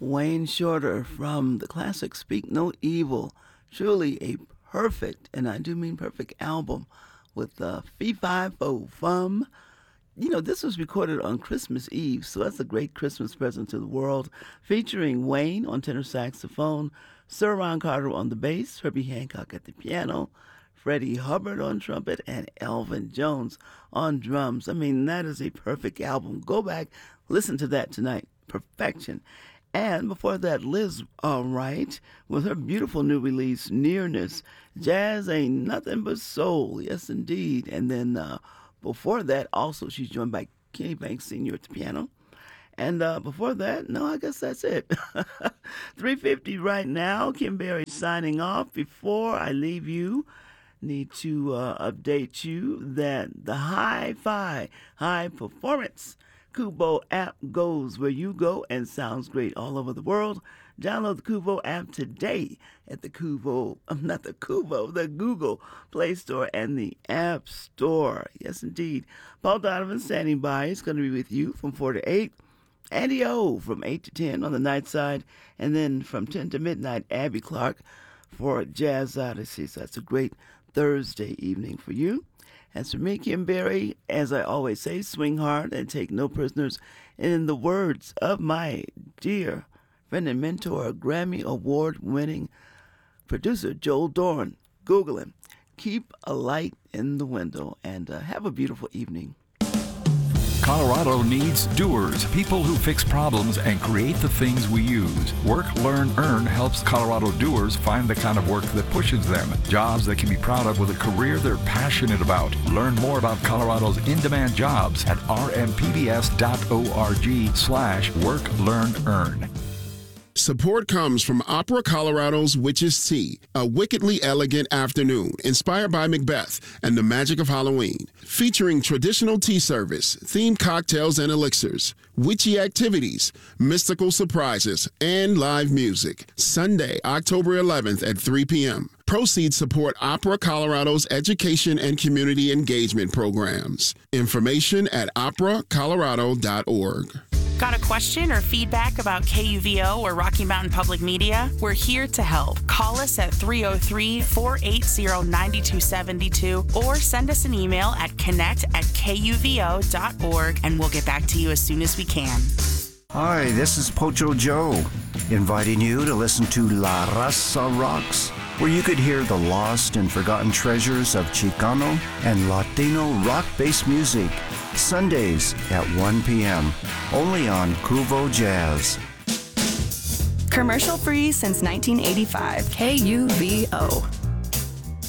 Wayne Shorter from the classic Speak No Evil. Truly a perfect, and I do mean perfect, album with Fee Fi Fo Fum. You know, this was recorded on Christmas Eve, so that's a great Christmas present to the world. Featuring Wayne on tenor saxophone, Sir Ron Carter on the bass, Herbie Hancock at the piano, Freddie Hubbard on trumpet, and Elvin Jones on drums. I mean, that is a perfect album. Go back, listen to that tonight. Perfection. And before that, Liz Wright with her beautiful new release, Nearness. Jazz Ain't Nothing But Soul. Yes, indeed. And then before that, also, she's joined by Kenny Banks Sr. at the piano. And before that, no, I guess that's it. 3:50 right now. Kim Berry signing off. Before I leave you, need to update you that the Hi-Fi High Performance Kubo app goes where you go and sounds great all over the world. Download the Kubo app today at the Google Play Store and the App Store. Yes, indeed. Paul Donovan standing by. He's going to be with you from 4 to 8. Andy O from 8 to 10 on the night side. And then from 10 to midnight, Abby Clark for Jazz Odyssey. So that's a great Thursday evening for you. As for me, Kim Berry, as I always say, swing hard and take no prisoners. And in the words of my dear friend and mentor, Grammy Award-winning producer Joel Dorn, Google him. Keep a light in the window and have a beautiful evening. Colorado needs doers, people who fix problems and create the things we use. Work, Learn, Earn helps Colorado doers find the kind of work that pushes them. Jobs they can be proud of with a career they're passionate about. Learn more about Colorado's in-demand jobs at rmpbs.org/Work, Learn, Earn. Support comes from Opera Colorado's Witch's Tea, a wickedly elegant afternoon inspired by Macbeth and the magic of Halloween, featuring traditional tea service, themed cocktails and elixirs, witchy activities, mystical surprises, and live music. Sunday, October 11th at 3 p.m. Proceeds support Opera Colorado's education and community engagement programs. Information at operacolorado.org. Got a question or feedback about KUVO or Rocky Mountain Public Media? We're here to help. Call us at 303-480-9272 or send us an email at connect@kuvo.org and we'll get back to you as soon as we can. Hi, this is Pocho Joe, inviting you to listen to La Raza Rocks, where you could hear the lost and forgotten treasures of Chicano and Latino rock-based music, Sundays at 1 p.m., only on Kuvo Jazz. Commercial free since 1985. KUVO.